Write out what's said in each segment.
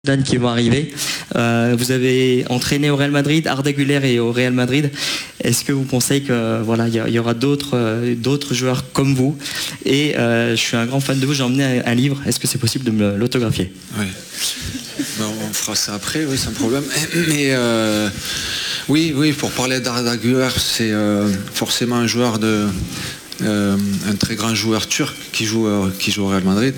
Qui vont arriver. Vous avez entraîné au Real Madrid, Arda Güler et au Real Madrid. Est-ce que vous pensez que voilà, il y aura d'autres joueurs comme vous? Et je suis un grand fan de vous. J'ai emmené un livre. Est-ce que c'est possible de me l'autographier? Oui. Ben, on fera ça après, oui, sans problème. Mais oui, pour parler d'Arda Güler, c'est forcément un joueur un très grand joueur turc qui joue au Real Madrid.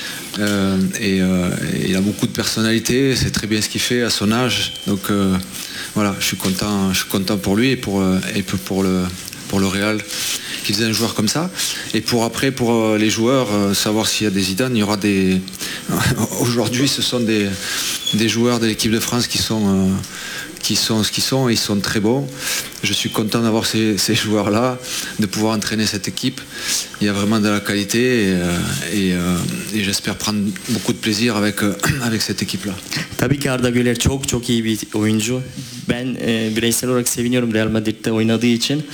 Il a beaucoup de personnalité, c'est très bien ce qu'il fait à son âge, donc voilà, je suis content pour lui et pour le Real qu'ils aient un joueur comme ça. Et pour les joueurs, savoir s'il y a des Zidane, il y aura des aujourd'hui ce sont des joueurs de l'équipe de France qui sont ce qu'ils sont, ils sont très bons. Je suis content d'avoir ces joueurs-là, de pouvoir entraîner cette équipe. Il y a vraiment de la qualité et j'espère prendre beaucoup de plaisir avec cette équipe-là. Tabii ki Arda Güler çok iyi bir oyuncu. Ben bireysel olarak seviniyorum Real Madrid'de oynadığı için.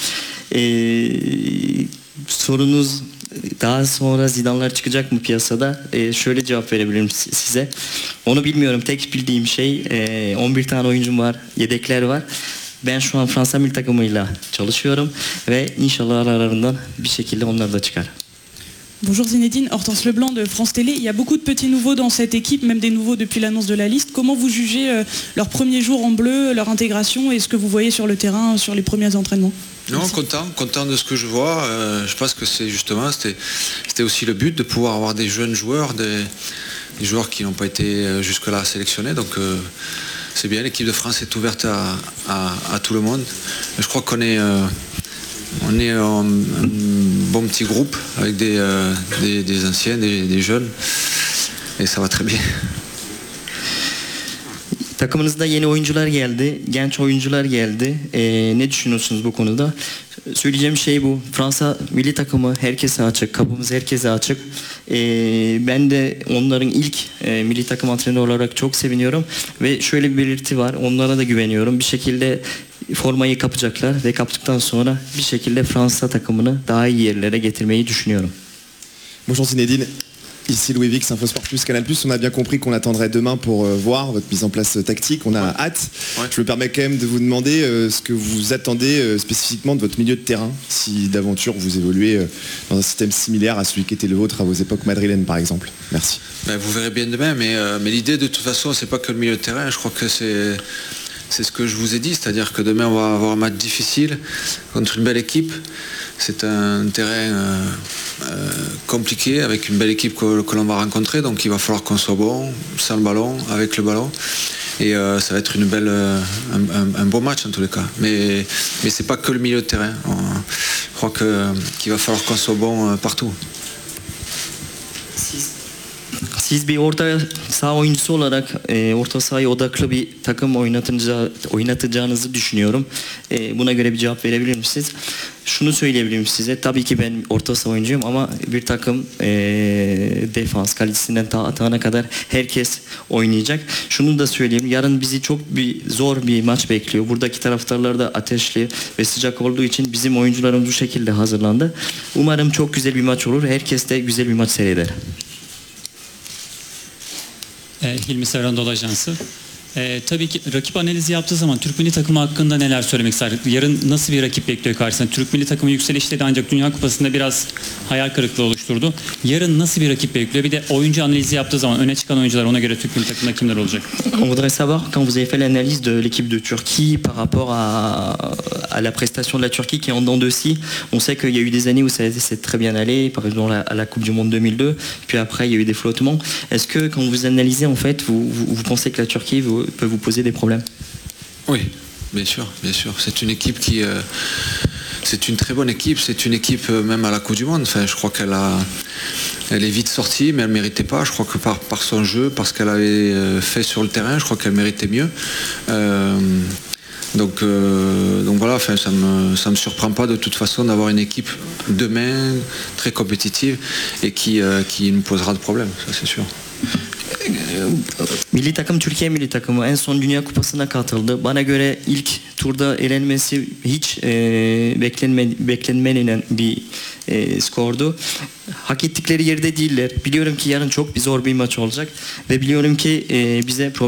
Sorunuz daha sonra Zidane'lar çıkacak mı piyasada? Şöyle cevap verebilirim size. Onu bilmiyorum. Tek bildiğim şey 11 tane oyuncum var, yedekler var. Ben şu an Fransa milli takımıyla çalışıyorum ve inşallah aralarından bir şekilde onlar da çıkar. Bonjour Zinedine, Hortense Leblanc de France Télé. Il y a beaucoup de petits nouveaux dans cette équipe, même des nouveaux depuis l'annonce de la liste. Comment vous jugez leur premier jour en bleu, leur intégration et ce que vous voyez sur le terrain, sur les premiers entraînements? Non, content de ce que je vois. Je pense que c'était aussi le but de pouvoir avoir des jeunes joueurs, des joueurs qui n'ont pas été jusque-là sélectionnés. Donc c'est bien, l'équipe de France est ouverte à tout le monde. Je crois qu'on est un bon petit groupe avec des anciens, des jeunes et ça va très bien. Takımınızda yeni oyuncular geldi, genç oyuncular geldi. Ne düşünüyorsunuz bu konuda? Söyleyeceğim şey bu. Fransa milli takımı herkese açık, kapımız herkese açık. Ben de onların ilk milli takım antrenörü olarak çok seviniyorum. Ve şöyle bir belirti var, onlara da güveniyorum. Bir şekilde formayı kapacaklar ve kaptıktan sonra bir şekilde Fransa takımını daha iyi yerlere getirmeyi düşünüyorum. Bonjour Zinedine. Ici Louis Vix, Infosport Plus, Canal Plus. On a bien compris qu'on attendrait demain pour voir votre mise en place tactique. On a hâte. Ouais. Je me permets quand même de vous demander ce que vous attendez spécifiquement de votre milieu de terrain, si d'aventure vous évoluez dans un système similaire à celui qui était le vôtre à vos époques madrilènes par exemple. Merci. Ben, vous verrez bien demain, mais l'idée de toute façon, c'est pas que le milieu de terrain. Je crois que c'est ce que je vous ai dit, c'est-à-dire que demain on va avoir un match difficile contre une belle équipe. C'est un terrain compliqué avec une belle équipe que l'on va rencontrer, donc il va falloir qu'on soit bon, sans le ballon, avec le ballon. Et ça va être un beau match en tous les cas. Mais c'est pas que le milieu de terrain. Je crois qu'il va falloir qu'on soit bon partout. Siz bir orta saha oyuncusu olarak orta sahaya odaklı bir takım oynatacağınızı düşünüyorum. Buna göre bir cevap verebilir misiniz? Şunu söyleyebilirim size. Tabii ki ben orta saha oyuncuyum ama bir takım defans kalecisinden atağına kadar herkes oynayacak. Şunu da söyleyeyim. Yarın bizi çok zor bir maç bekliyor. Buradaki taraftarlar da ateşli ve sıcak olduğu için bizim oyuncularımız bu şekilde hazırlandı. Umarım çok güzel bir maç olur. Herkes de güzel bir maç seyreder. Hilmi Sevran Dola Ajansı. Tabii ki rakip analizi yaptığı zaman Türk milli takımı hakkında neler söylemek ister? Yarın nasıl bir rakip bekliyor karşısında? Türk milli takımı yükselişte de ancak Dünya Kupası'nda biraz hayal kırıklığı oluşturdu. Yarın nasıl bir rakip bekliyor? Bir de oyuncu analizi yaptığı zaman öne çıkan oyuncular, ona göre Türk milli takımında kimler olacak? On voudrait savoir, quand vous avez fait l'analyse de l'équipe de Turquie par rapport à la prestation de la Turquie qui est en dents de scie, on sait qu'il y a eu des années où ça s'est très bien allé, par exemple à la Coupe du Monde 2002, puis après il y a eu des flottements. Est-ce que quand vous analysez en fait, vous pensez que la Turquie peut vous poser des problèmes? Oui, bien sûr. C'est une équipe c'est une très bonne équipe. C'est une équipe même à la Coupe du Monde. Enfin, je crois elle est vite sortie, mais elle ne méritait pas. Je crois que par son jeu, parce qu'elle avait fait sur le terrain, je crois qu'elle méritait mieux. Donc voilà, enfin, ça me surprend pas de toute façon d'avoir une équipe demain très compétitive et qui nous posera de problèmes, ça c'est sûr. Milli takım Türkiye milli takımı en son Dünya Kupası'na katıldı. Bana göre ilk turda elenmesi hiç beklenmeyen bir skordu. Hak ettikleri yerde değiller. Biliyorum ki yarın çok zor bir maç olacak ve biliyorum ki bize